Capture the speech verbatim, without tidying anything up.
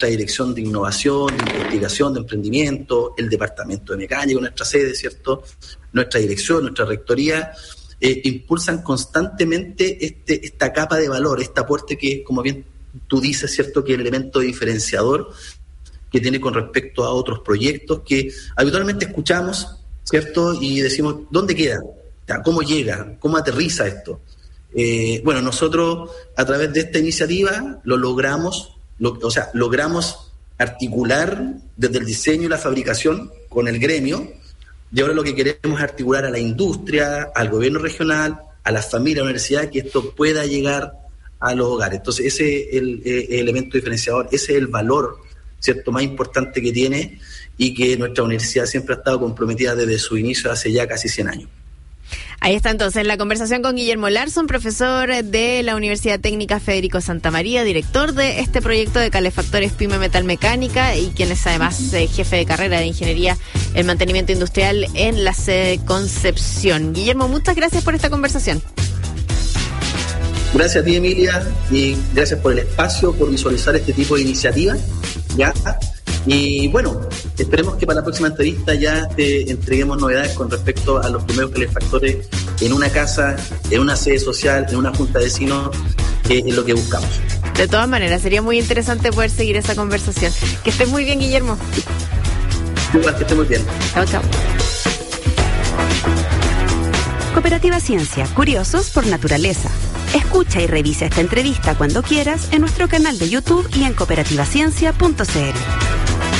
dirección de innovación, de investigación, de emprendimiento, el departamento de mecánica, nuestra sede, ¿cierto? Nuestra dirección, nuestra rectoría, eh, impulsan constantemente este, esta capa de valor, este aporte que, como bien tú dices, ¿cierto?, que es el elemento diferenciador que tiene con respecto a otros proyectos que habitualmente escuchamos, ¿cierto? Y decimos, ¿dónde queda? ¿Cómo llega? ¿Cómo aterriza esto? Eh, bueno, nosotros a través de esta iniciativa lo logramos, lo, o sea, logramos articular desde el diseño y la fabricación con el gremio, y ahora lo que queremos es articular a la industria, al gobierno regional, a las familias, a la universidad, que esto pueda llegar a los hogares. Entonces ese es el, el elemento diferenciador, ese es el valor, ¿cierto?, más importante que tiene, y que nuestra universidad siempre ha estado comprometida desde su inicio hace ya casi cien años. Ahí está entonces la conversación con Guillermo Larsson, profesor de la Universidad Técnica Federico Santa María, director de este proyecto de calefactores Pyme Metalmecánica, y quien es además eh, jefe de carrera de Ingeniería en Mantenimiento Industrial en la sede Concepción. Guillermo, muchas gracias por esta conversación. Gracias a ti, Emilia, y gracias por el espacio, por visualizar este tipo de iniciativas, ¿ya? Y bueno, esperemos que para la próxima entrevista ya te entreguemos novedades con respecto a los primeros calefactores en una casa, en una sede social, en una junta de vecinos, que es lo que buscamos. De todas maneras, sería muy interesante poder seguir esa conversación. Que estés muy bien, Guillermo. Igual, que estés muy bien. Chao, chao. Cooperativa Ciencia, curiosos por naturaleza. Escucha y revisa esta entrevista cuando quieras en nuestro canal de YouTube y en cooperativa ciencia punto c l.